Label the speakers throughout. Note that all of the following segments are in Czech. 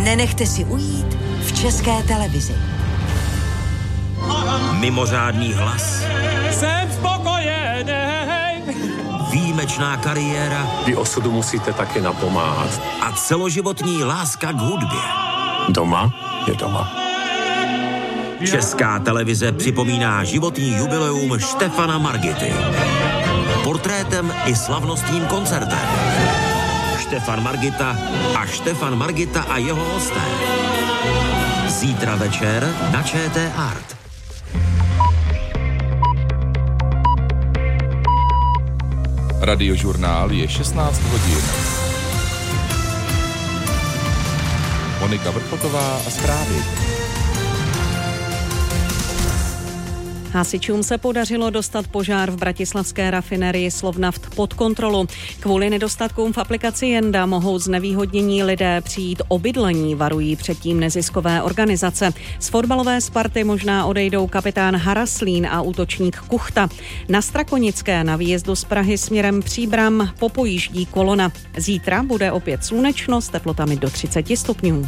Speaker 1: nenechte si ujít v České televizi.
Speaker 2: Mimořádný hlas.
Speaker 3: Jsem spokojený.
Speaker 2: Výjimečná kariéra.
Speaker 4: Vy osudu musíte taky napomáhat.
Speaker 2: A celoživotní láska k hudbě.
Speaker 4: Doma je doma.
Speaker 2: Česká televize připomíná životní jubileum Štefana Margity. Portrétem i slavnostním koncertem. Štefan Margita a jeho hosté. Zítra večer na ČT Art.
Speaker 5: Radiožurnál je 16 hodin. Monika Vrchotová a zprávy.
Speaker 6: Hasičům se podařilo dostat požár v bratislavské rafinerii Slovnaft pod kontrolu. Kvůli nedostatkům v aplikaci Jenda mohou znevýhodnění lidé přijít o bydlení, varují předtím neziskové organizace. Z fotbalové Sparty možná odejdou kapitán Haraslín a útočník Kuchta. Na Strakonické na výjezdu z Prahy směrem Příbram popojíždí kolona. Zítra bude opět slunečno s teplotami do 30 stupňů.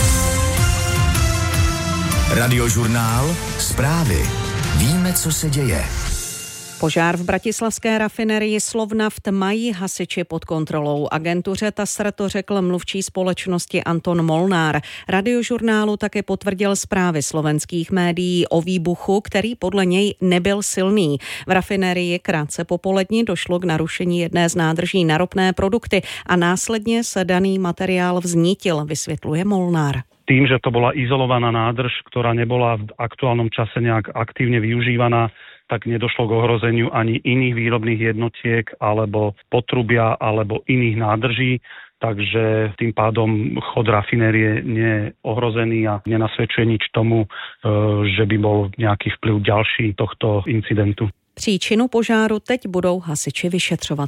Speaker 7: Radiožurnál, zprávy. Víme, co se děje.
Speaker 6: Požár v bratislavské rafinerii Slovnaft mají hasiči pod kontrolou. Agentuře TASR to řekl mluvčí společnosti Anton Molnár. Radiožurnálu také potvrdil zprávy slovenských médií o výbuchu, který podle něj nebyl silný. V rafinerii krátce po poledni došlo k narušení jedné z nádrží na ropné produkty a následně se daný materiál vznítil, vysvětluje Molnár.
Speaker 8: Tým, že to bola izolovaná nádrž, ktorá nebola v aktuálnom čase nejak aktívne využívaná, tak nedošlo k ohrozeniu ani iných výrobných jednotiek alebo potrubia alebo iných nádrží. Takže tým pádom chod rafinérie nie je ohrozený a nenasvedčuje nič tomu, že by bol nejaký vplyv ďalší tohto incidentu.
Speaker 6: Příčinu požáru teď budou hasiči vyšetřovat.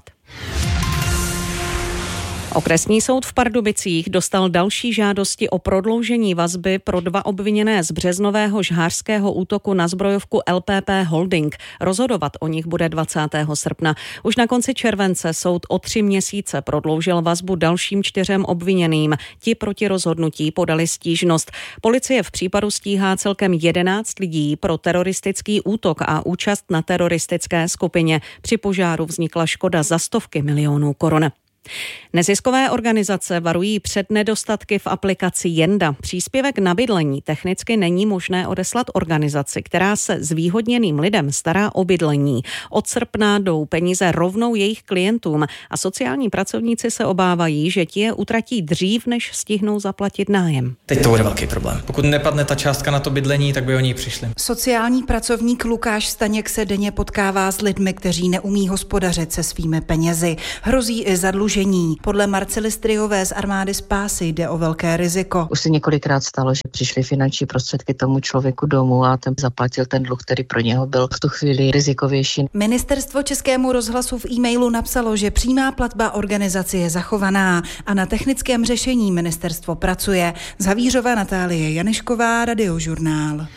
Speaker 6: Okresní soud v Pardubicích dostal další žádosti o prodloužení vazby pro 2 obviněné z březnového žhářského útoku na zbrojovku LPP Holding. Rozhodovat o nich bude 20. srpna. Už na konci července soud o 3 měsíce prodloužil vazbu dalším 4 obviněným. Ti proti rozhodnutí podali stížnost. Policie v případu stíhá celkem 11 lidí pro teroristický útok a účast na teroristické skupině. Při požáru vznikla škoda za stovky milionů korun. Neziskové organizace varují před nedostatky v aplikaci Jenda. Příspěvek na bydlení technicky není možné odeslat organizaci, která se zvýhodněným lidem stará o bydlení. Od srpna jdou peníze rovnou jejich klientům a sociální pracovníci se obávají, že ti je utratí dřív, než stihnou zaplatit nájem.
Speaker 9: Teď to bude velký problém. Pokud nepadne ta částka na to bydlení, tak by o ní přišli.
Speaker 10: Sociální pracovník Lukáš Staněk se denně potkává s lidmi, kteří neumí hospodařit se svými penězi. Hrozí i zadlužení. Podle Marcely Stryjové z armády Spásy jde o velké riziko.
Speaker 11: Už se několikrát stalo, že přišly finanční prostředky tomu člověku domů a ten zaplatil ten dluh, který pro něho byl v tu chvíli rizikovější.
Speaker 10: Ministerstvo Českému rozhlasu v e-mailu napsalo, že přímá platba organizaci je zachovaná a na technickém řešení ministerstvo pracuje. Z Havířova Natálie Janešková, Radiožurnál.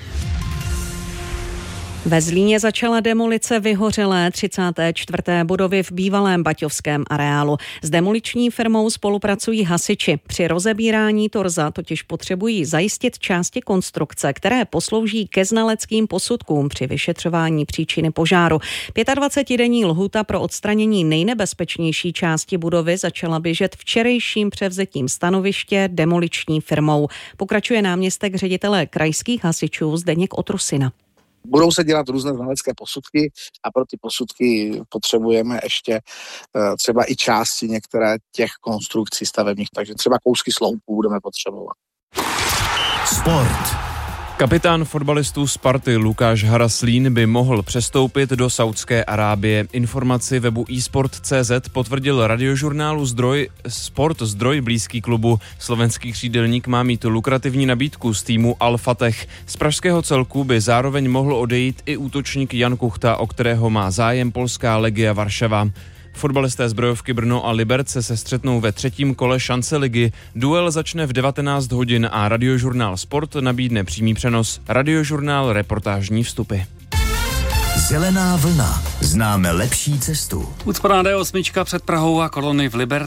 Speaker 6: Ve Zlíně začala demolice vyhořelé 34. budovy v bývalém baťovském areálu. S demoliční firmou spolupracují hasiči. Při rozebírání torza totiž potřebují zajistit části konstrukce, které poslouží ke znaleckým posudkům při vyšetřování příčiny požáru. 25denní lhůta pro odstranění nejnebezpečnější části budovy začala běžet včerejším převzetím stanoviště demoliční firmou. Pokračuje náměstek ředitele krajských hasičů Zdeněk Otrusina.
Speaker 12: Budou se dělat různé znalecké posudky a pro ty posudky potřebujeme ještě třeba i části některé těch konstrukcí stavebních, takže třeba kousky sloupů budeme potřebovat.
Speaker 7: Sport.
Speaker 13: Kapitán fotbalistů Sparty Lukáš Haraslín by mohl přestoupit do Saudské Arábie. Informaci webu eSport.cz potvrdil radiožurnálu zdroj blízký klubu. Slovenský křídelník má mít lukrativní nabídku z týmu Al Fateh. Z pražského celku by zároveň mohl odejít i útočník Jan Kuchta, o kterého má zájem polská Legia Varšava. Fotbalisté zbrojovky Brno a Liberce se střetnou ve 3. kole šance ligy. Duel začne v 19 hodin a radiožurnál Sport nabídne přímý přenos. Radiožurnál reportážní vstupy.
Speaker 7: Zelená vlna. Známe lepší cestu.
Speaker 14: Ucpaná D8 před Prahou a kolony v Liberci.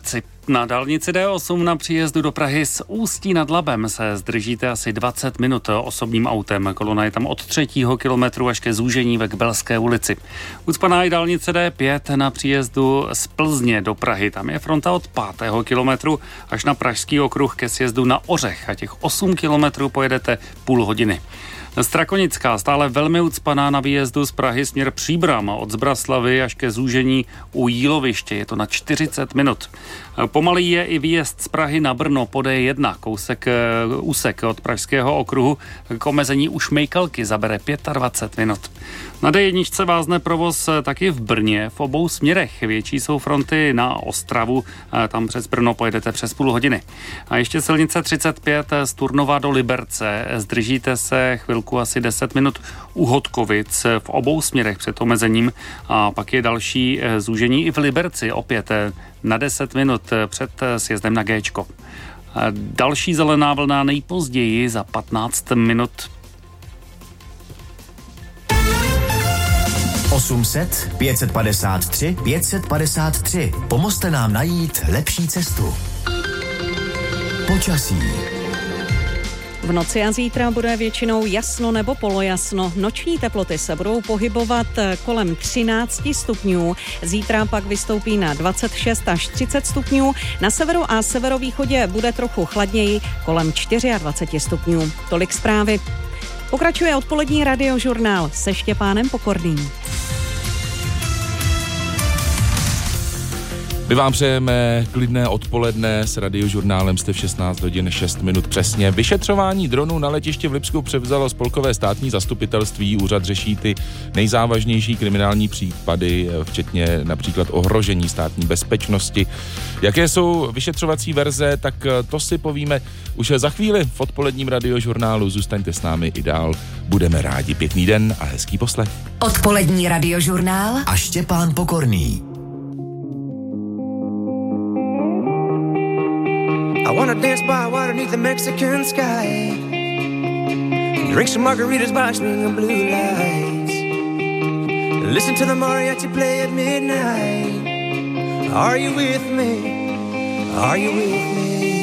Speaker 14: Na dálnici D8 na příjezdu do Prahy z Ústí nad Labem se zdržíte asi 20 minut osobním autem. Kolona je tam od 3. kilometru až ke zúžení ve Kbelské ulici. Ucpaná je dálnice D5 na příjezdu z Plzně do Prahy. Tam je fronta od 5. kilometru až na Pražský okruh ke sjezdu na Ořech a těch 8 kilometrů pojedete půl hodiny. Strakonická stále velmi ucpaná na výjezdu z Prahy směr Příbram od Zbraslavy až ke zúžení u Jíloviště. Je to na 40 minut. Pomalý je i výjezd z Prahy na Brno po D1. Úsek od Pražského okruhu k omezení u Šmejkalky zabere 25 minut. Na D1 vázne provoz taky v Brně v obou směrech. Větší jsou fronty na Ostravu, tam přes Brno pojedete přes půl hodiny. A ještě silnice 35 z Turnova do Liberce. Zdržíte se chvilku asi 10 minut u Hodkovic v obou směrech před omezením. A pak je další zúžení i v Liberci, opět na 10 minut před sjezdem na Géčko. Další zelená vlna nejpozději za 15 minut.
Speaker 7: 800 553 553. Pomozte nám najít lepší cestu. Počasí.
Speaker 6: V noci a zítra bude většinou jasno nebo polojasno. Noční teploty se budou pohybovat kolem 13 stupňů. Zítra pak vystoupí na 26 až 30 stupňů. Na severu a severovýchodě bude trochu chladněji, kolem 24 stupňů. Tolik zprávy. Pokračuje odpolední radiožurnál se Štěpánem Pokorným.
Speaker 5: My vám přejeme klidné odpoledne, s radiožurnálem jste v 16 hodin 6 minut přesně. Vyšetřování dronů na letišti v Lipsku převzalo spolkové státní zastupitelství. Úřad řeší ty nejzávažnější kriminální případy, včetně například ohrožení státní bezpečnosti. Jaké jsou vyšetřovací verze, tak to si povíme už za chvíli v odpoledním radiožurnálu. Zůstaňte s námi i dál, budeme rádi. Pěkný den a hezký poslech.
Speaker 1: Odpolední radiožurnál
Speaker 7: a Štěpán Pokorný.
Speaker 15: I wanna dance by water beneath the Mexican sky, drink some margaritas by swinging blue lights, listen to the mariachi play at midnight. Are you with me? Are you with me?